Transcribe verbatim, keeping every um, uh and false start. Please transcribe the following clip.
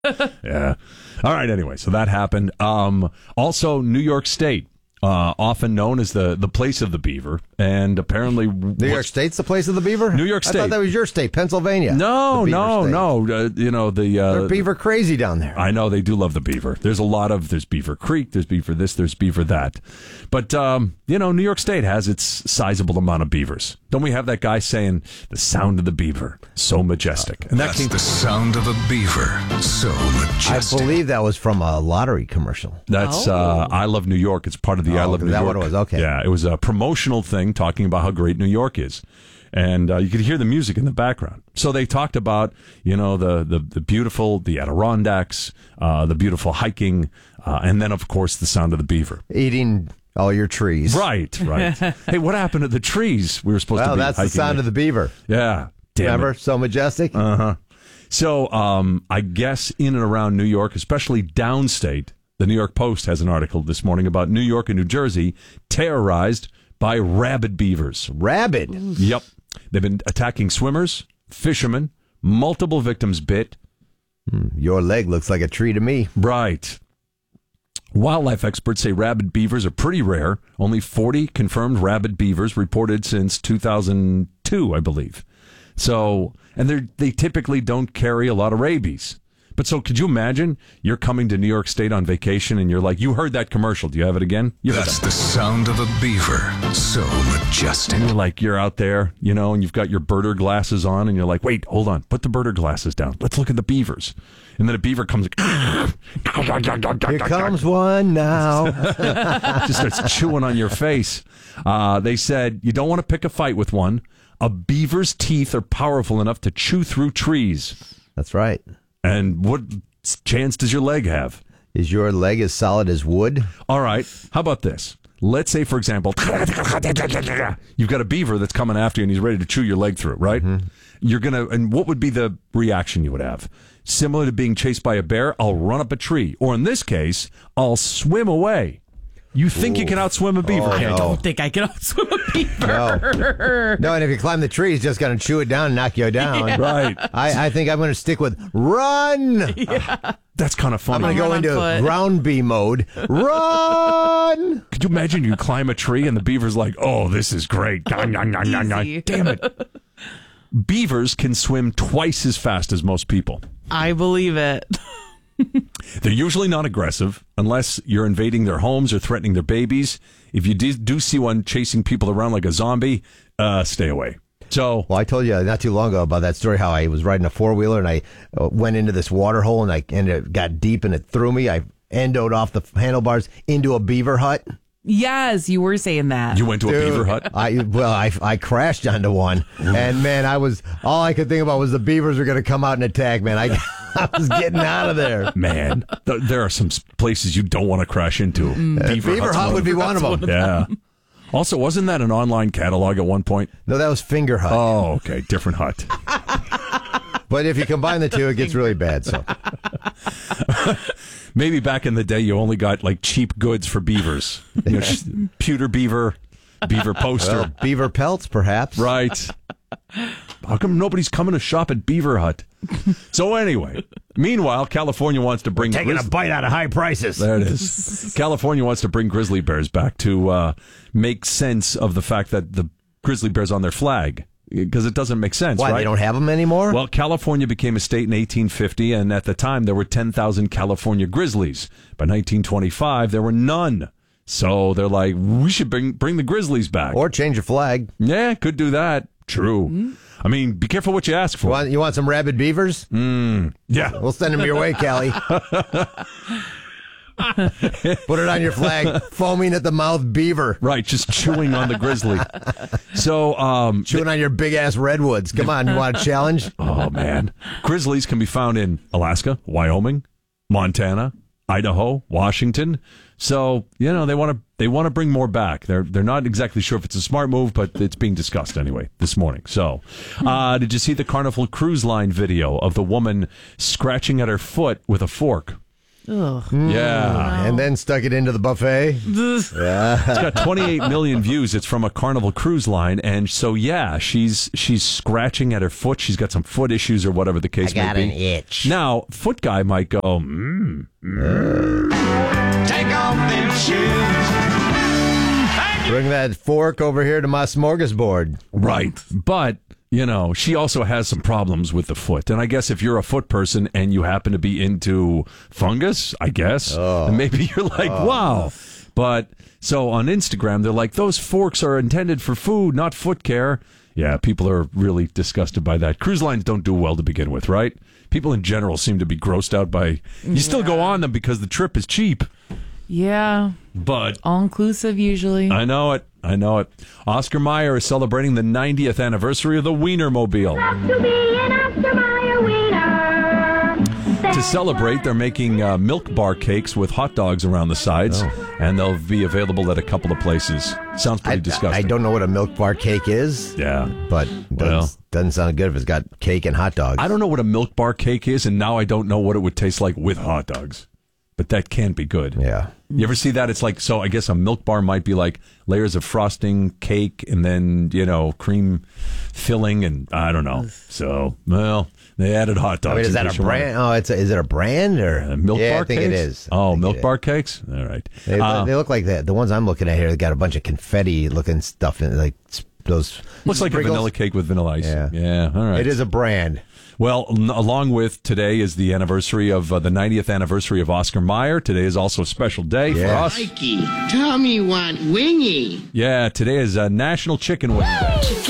Yeah. All right, anyway, so that happened. Um, also, New York State. Uh, often known as the, the place of the beaver, and apparently New York State's the place of the beaver. New York State. I thought that was your state, Pennsylvania. No, no, state. no. Uh, you know the uh, they're beaver crazy down there. I know they do love the beaver. There's a lot of there's Beaver Creek, there's beaver this, there's beaver that, but um, you know New York State has its sizable amount of beavers. Don't we have that guy saying the sound of the beaver, so majestic? And that That's came the sound of a beaver, so majestic. I believe that was from a lottery commercial. That's Oh. uh, I Love New York. It's part of the Oh, I Love is New that York. what it was? Okay. Yeah, it was a promotional thing talking about how great New York is. And uh, you could hear the music in the background. So they talked about, you know, the the, the beautiful, the Adirondacks, uh, the beautiful hiking, uh, and then, of course, the sound of the beaver. Eating all your trees. Right, right. Hey, what happened to the trees we were supposed Well, to be that's the hiking sound with? of the beaver. Yeah. Damn Remember? it. So majestic. Uh-huh. So um, I guess in and around New York, especially downstate, the New York Post has an article this morning about New York and New Jersey terrorized by rabid beavers. Rabid. Yep. They've been attacking swimmers, fishermen, multiple victims bit. Your leg looks like a tree to me. Right. Wildlife experts say rabid beavers are pretty rare. Only forty confirmed rabid beavers reported since two thousand two, I believe. So, and they they typically don't carry a lot of rabies. But so could you imagine you're coming to New York State on vacation and you're like, you heard that commercial. Do you have it again? You heard That's that. the sound of a beaver, so majestic. And you're like, you're out there, you know, and you've got your birder glasses on and you're like, wait, hold on, put the birder glasses down. Let's look at the beavers. And then a beaver comes, Here comes one now. just starts chewing on your face. Uh, they said you don't want to pick a fight with one. A beaver's teeth are powerful enough to chew through trees. That's right. And what chance does your leg have? Is your leg as solid as wood? All right. How about this? Let's say, for example, you've got a beaver that's coming after you and he's ready to chew your leg through, right? Mm-hmm. You're going to, and what would be the reaction you would have? Similar to being chased by a bear, I'll run up a tree. Or in this case, I'll swim away. You think Ooh. you can outswim a beaver, Oh, can't I you? don't think I can outswim a beaver. No. No, and if you climb the tree, it's just going to chew it down and knock you down. Yeah. Right. I, I think I'm going to stick with run. Yeah. That's kind of I'm funny. going to go Run on into foot. ground bee mode. Run. Could you imagine you climb a tree and the beaver's like, oh, this is great. Damn it. Beavers can swim twice as fast as most people. I believe it. They're usually not aggressive unless you're invading their homes or threatening their babies. If you do, do see one chasing people around like a zombie, uh, stay away. So, Well, I told you not too long ago about that story, how I was riding a four-wheeler and I uh, went into this water hole and I and it got deep and it threw me. I endoed off the handlebars into a beaver hut. Yes, you were saying that. you went to a Dude, beaver hut? I well, I I crashed onto one, and man, I was all I could think about was the beavers were going to come out and attack. Man, I I was getting out of there. Man, th- there are some s- places you don't want to crash into. Uh, Beaver Hut's hut one would be of one of them. Yeah. Also, wasn't that an online catalog at one point? No, that was Finger Hut. Oh, okay. Different hut. But if you combine the two, it gets really bad. So Maybe back in the day, you only got like cheap goods for beavers. You know, sh- pewter beaver, beaver poster. well, beaver pelts, perhaps. Right. How come nobody's coming to shop at Beaver Hut? So anyway, meanwhile, California wants to bring... Taking grizz- a bite out of high prices. There it is. California wants to bring grizzly bears back to uh, make sense of the fact that the grizzly bear's on their flag. Because it doesn't make sense, Why, right? they don't have them anymore? Well, California became a state in eighteen fifty, and at the time there were ten thousand California grizzlies. By nineteen twenty-five, there were none. So they're like, we should bring bring the grizzlies back. Or change your flag. Yeah, could do that. True. Mm-hmm. I mean, be careful what you ask for. You want, you want some rabid beavers? Mm, yeah. We'll send them your way, Callie. Put it on your flag. Foaming at the mouth beaver. Right, just chewing on the grizzly. So, um... Chewing on your big-ass redwoods. Come on, you want a challenge? Oh, man. Grizzlies can be found in Alaska, Wyoming, Montana, Idaho, Washington. So, you know, they want to they want to bring more back. They're they're not exactly sure if it's a smart move, but it's being discussed anyway this morning. So, uh, did you see the Carnival Cruise Line video of the woman scratching at her foot with a fork? Ugh. Yeah. And then stuck it into the buffet. It's got twenty-eight million views. It's from a Carnival Cruise Line, and so yeah, she's she's scratching at her foot. She's got some foot issues or whatever the case I got may an be. itch. Now, foot guy might go, mm, Take off them shoes. Bring that fork over here to my smorgasbord. right, but you know, she also has some problems with the foot, and I guess if you're a foot person and you happen to be into fungus, I guess, and maybe you're like, wow. But so on Instagram, they're like, those forks are intended for food, not foot care. Yeah, people are really disgusted by that. Cruise lines don't do well to begin with, right? People in general seem to be grossed out by. You still go on them because the trip is cheap, Yeah. but All inclusive usually. I know it. I know it. Oscar Mayer is celebrating the ninetieth anniversary of the Wienermobile. To be an Oscar Mayer wiener. To celebrate, they're making uh, milk bar cakes with hot dogs around the sides, and they'll be available at a couple of places. Sounds pretty I, disgusting. I don't know what a milk bar cake is. Yeah. But doesn't, Well. doesn't sound good if it's got cake and hot dogs. I don't know what a milk bar cake is, and now I don't know what it would taste like with hot dogs. But that can be good. Yeah. You ever see that? It's like, so I guess a milk bar might be like layers of frosting, cake, and then, you know, cream filling, and I don't know. So, well, they added hot dogs. I mean, is in that case a you want brand? Oh, it's a, is it a brand or Uh, milk yeah, bar I think cakes? it is. I Oh, think milk it bar is. cakes? All right. They, Uh, they look like the the ones I'm looking at here. They got a bunch of confetti looking stuff in, like s- those. looks like a sprinkles. vanilla cake with vanilla ice. Yeah. Yeah. All right. It is a brand. Well, n- along with today is the anniversary of uh, the ninetieth anniversary of Oscar Mayer. Today is also a special day for Yeah. us. Mikey, Tommy want wingy. Yeah, today is uh, National Chicken Wing Day.